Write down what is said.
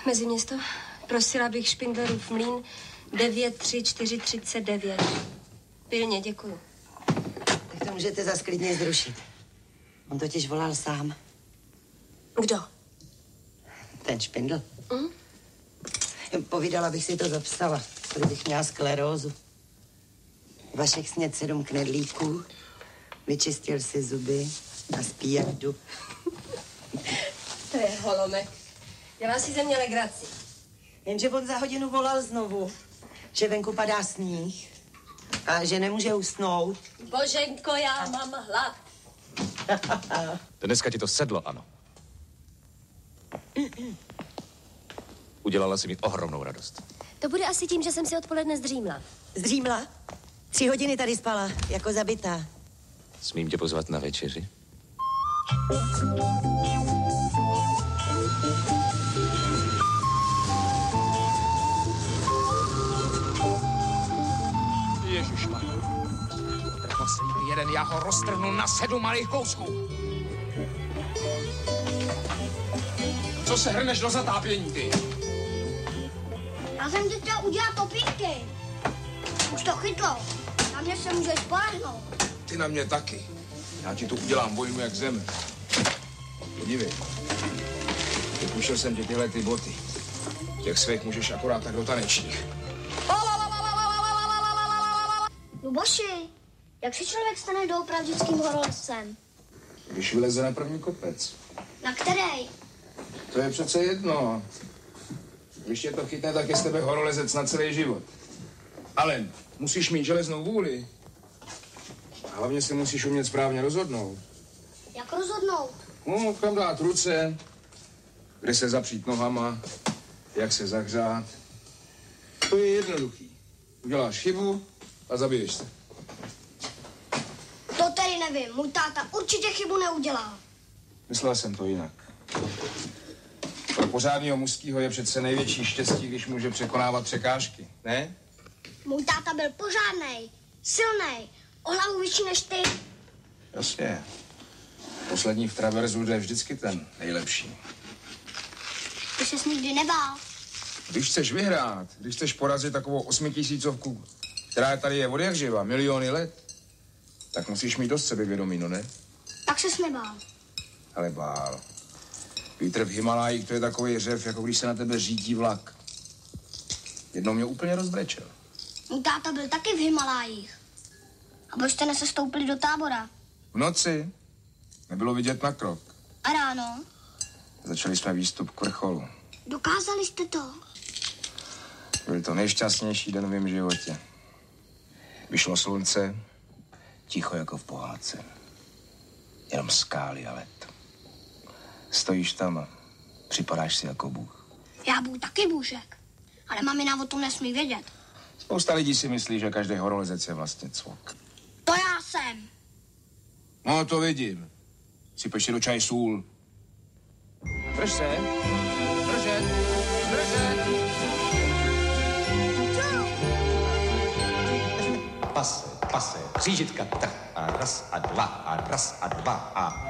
Meziměsto. Prosila bych Špindlerův mlýn 93439. Pilně, děkuju. Tak to můžete zas klidně zrušit. On totiž volal sám. Kdo? Ten Špindl. Povídala, bych si to zapsala, kdybych měla sklerózu. Vašek sněd 7 knedlíků, vyčistil si zuby a spí jak dub. To je holomek. Dělá si ze mě legraci. Jenže on za hodinu volal znovu, že venku padá sníh a že nemůže usnout. Boženko, já mám hlad. Dneska ti to sedlo, ano. Udělala si mi ohromnou radost. To bude asi tím, že jsem si odpoledne zdřímla. Zdřímla? 3 hodiny tady spala, jako zabitá. Smím tě pozvat na večeři? Ježišmarja. Trpaslík jeden, já ho roztrhnu na 7 malých kousků. Co se hrneš do zatápění, ty? Já jsem ti chtěl udělat topínky. Už to chytlo. Na mě se můžeš spolehnout. Ty na mě taky. Já ti tu udělám vojnu jak zem. Podívej. Vypůjšel jsem ti tyhle ty boty. Těch svých můžeš akorát tak do tanečních. Luboši, jak si člověk stane doopravdickým horolezcem? Když vyleze na první kopec. Na který? To je přece jedno. Když tě to chytne, tak je z tebe horolezec na celý život. Ale musíš mít železnou vůli. A hlavně si musíš umět správně rozhodnout. Jak rozhodnout? No, kam dát ruce, kde se zapřít nohama, jak se zahřát. To je jednoduchý. Uděláš chybu a zabiješ se. To tedy nevím. Můj táta určitě chybu neudělal. Myslel jsem to jinak. Pro pořádného mužského je přece největší štěstí, když může překonávat překážky, ne? Můj táta byl pořádnej, silnej, o hlavu vyšší než ty. Jasně. Poslední v traverzu jde vždycky ten nejlepší. Ty ses nikdy nebál. Když chceš vyhrát, když chceš porazit takovou 8000, která tady je od jak živa, miliony let, tak musíš mít dost sebevědomí, no ne? Tak ses nebál. Ale bál. Vítr v Himalájích, to je takový řev, jako když se na tebe řítí vlak. Jednou mě úplně rozbrečel. Můj táta byl taky v Himalájích. A proč jste nesestoupili do tábora? V noci nebylo vidět na krok. A ráno? Začali jsme výstup k vrcholu. Dokázali jste to? Byl to nejšťastnější den v mém životě. Vyšlo slunce, ticho jako v pohádce. Jenom skály a led. Stojíš tam a připadáš si jako Bůh. Já budu taky bůžek, ale mamina o tom nesmí vědět. Spousta lidí si myslí, že každý horolezec je vlastně cvok. To já jsem. No, to vidím. Sypeš si do čaje sůl. Drž se. Držet. Držet. Pase, křížitka, trh a raz a dva a raz a dva a...